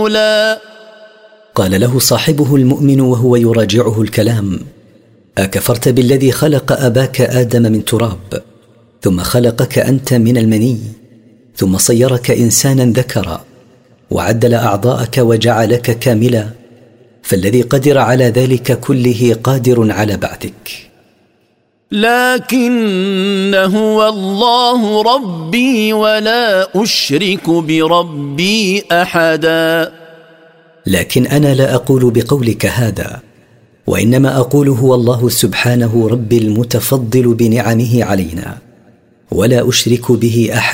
قال له صاحبه المؤمن وهو يراجعه الكلام: أكفرت بالذي خلق أباك آدم من تراب، ثم خلقك أنت من المني، ثم صيرك إنسانا ذكرا، وعدل أعضاءك وجعلك كاملا، فالذي قدر على ذلك كله قادر على بعثك. لكن هو الله ربي ولا أشرك بربي أحدا. لكن أنا لا أقول بقولك هذا، وإنما أقول هو الله سبحانه ربي المتفضل بنعمه علينا، ولا أشرك به أحد